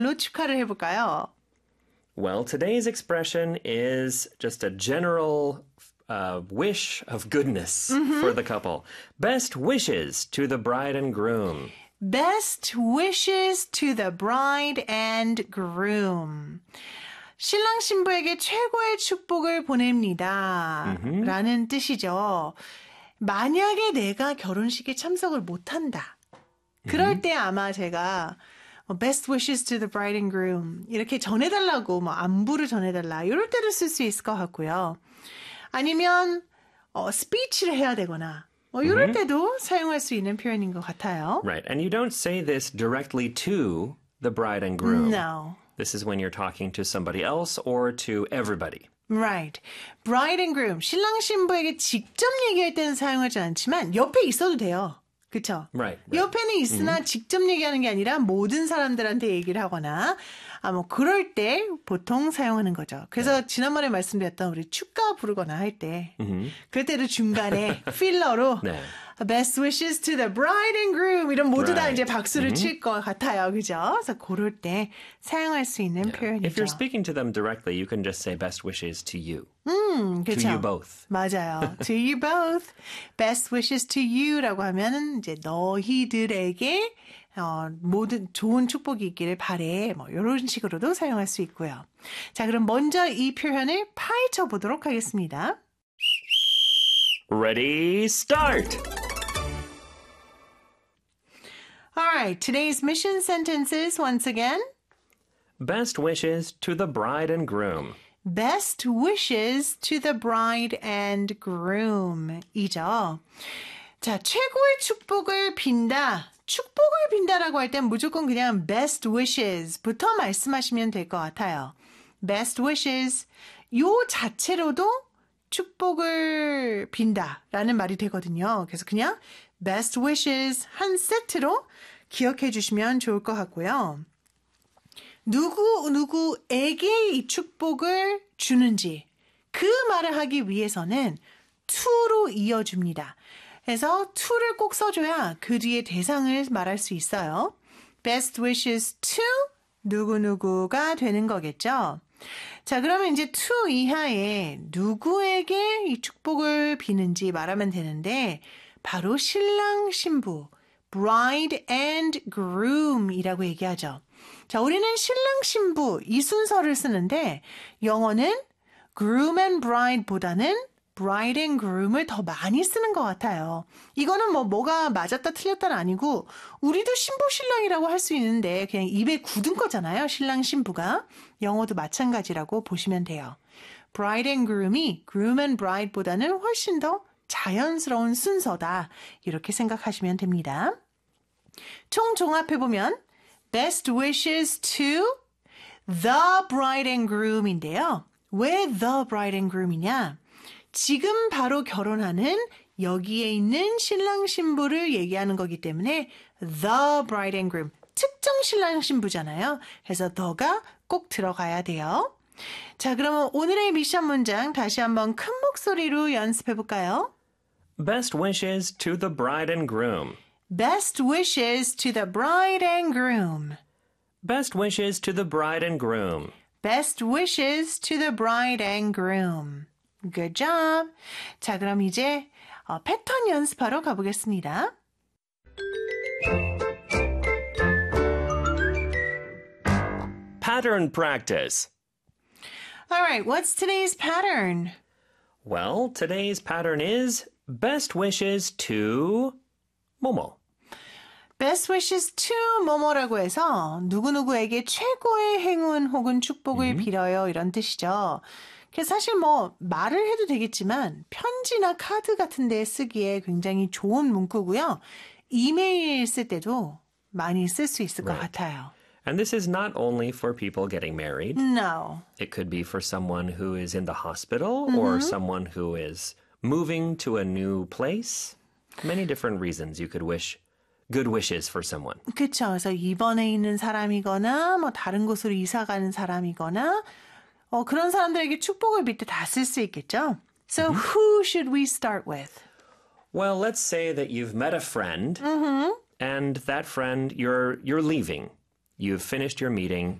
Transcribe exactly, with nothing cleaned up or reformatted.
축하를 해볼까요? Well, today's expression is just a general uh, wish of goodness mm-hmm. for the couple. Best wishes to the bride and groom. Best wishes to the bride and groom. 신랑 신부에게 최고의 축복을 보냅니다. Mm-hmm. 라는 뜻이죠. 만약에 내가 결혼식에 참석을 못한다. 그럴 mm-hmm. 때 아마 제가 Best wishes to the bride and groom 이렇게 전해달라고 뭐 안부를 전해달라 이럴 때도 쓸 수 있을 것 같고요. 아니면 어, 스피치를 해야 되거나 뭐 이럴 mm-hmm. 때도 사용할 수 있는 표현인 것 같아요. Right, and you don't say this directly to the bride and groom. No. This is when you're talking to somebody else or to everybody. Right. Bride and groom, 신랑 신부에게 직접 얘기할 때는 사용하지 않지만 옆에 있어도 돼요. 그렇죠? Right, right. 옆에는 있으나 mm-hmm. 직접 얘기하는 게 아니라 모든 사람들한테 얘기를 하거나 아, 뭐 그럴 때 보통 사용하는 거죠. 그래서 네. 지난번에 말씀드렸던 우리 축가 부르거나 할 때 mm-hmm. 그럴 때도 중간에 필러로 네. Best wishes to the bride and groom 이런 모두 right. 다 이제 박수를 mm-hmm. 칠 것 같아요. 그죠? 그래서 그럴 때 사용할 수 있는 yeah. 표현이죠. If you're speaking to them directly, you can just say best wishes to you. 음, 그렇죠. To you both. 맞아요. To you both. Best wishes to you라고 하면은 이제 너희들에게 어, 모든 좋은 축복이 있기를 바래. 뭐 이런 식으로도 사용할 수 있고요. 자, 그럼 먼저 이 표현을 파헤쳐 보도록 하겠습니다. Ready, start. All right, today's mission sentences once again. Best wishes to the bride and groom. Best wishes to the bride and groom 이죠. 자, 최고의 축복을 빈다. 축복을 빈다라고 할 땐 무조건 그냥 best wishes부터 말씀하시면 될 것 같아요. Best wishes 요 자체로도 축복을 빈다라는 말이 되거든요. 그래서 그냥 best wishes 한 세트로 기억해 주시면 좋을 것 같고요. 누구 누구에게 이 축복을 주는지 그 말을 하기 위해서는 to로 이어줍니다. 그래서 to를 꼭 써줘야 그 뒤에 대상을 말할 수 있어요. Best wishes to 누구누구가 되는 거겠죠. 자, 그러면 이제 to 이하에 누구에게 이 축복을 비는지 말하면 되는데 바로 신랑 신부, bride and groom이라고 얘기하죠. 자, 우리는 신랑 신부 이 순서를 쓰는데 영어는 groom and bride보다는 bride and groom을 더 많이 쓰는 것 같아요. 이거는 뭐 뭐가 맞았다 틀렸다는 아니고 우리도 신부 신랑이라고 할 수 있는데 그냥 입에 굳은 거잖아요. 신랑 신부가. 영어도 마찬가지라고 보시면 돼요. bride and groom이 groom and bride보다는 훨씬 더 자연스러운 순서다. 이렇게 생각하시면 됩니다. 총 종합해보면 Best wishes to the bride and groom인데요. 왜 the bride and groom이냐? 지금 바로 결혼하는 여기에 있는 신랑 신부를 얘기하는 거기 때문에 the bride and groom, 특정 신랑 신부잖아요. 그래서 the가 꼭 들어가야 돼요. 자, 그러면 오늘의 미션 문장 다시 한번 큰 목소리로 연습해 볼까요? Best wishes to the bride and groom. Best wishes to the bride and groom. Best wishes to the bride and groom. Best wishes to the bride and groom. Good job. 자, 그럼 이제 어, 패턴 연습하러 가보겠습니다. Pattern practice. All right, what's today's pattern? Well, today's pattern is best wishes to 뭐뭐. Best wishes to 뭐뭐라고 해서 누구누구에게 최고의 행운 혹은 축복을 mm-hmm. 빌어요 이런 뜻이죠. 그래서 사실 뭐 말을 해도 되겠지만 편지나 카드 같은 데 쓰기에 굉장히 좋은 문구고요. 이메일 쓸 때도 많이 쓸 수 있을 right. 것 같아요. And this is not only for people getting married. No. It could be for someone who is in the hospital mm-hmm. or someone who is moving to a new place. Many different reasons you could wish good wishes for someone. 그렇죠. 그래서 입원해 있는 사람이거나 뭐 다른 곳으로 이사 가는 사람이거나 어, 그런 사람들에게 축복을 빌 때 다 쓸 수 있겠죠. So mm-hmm. who should we start with? Well, let's say that you've met a friend mm-hmm. and that friend you're you're leaving. you've finished your meeting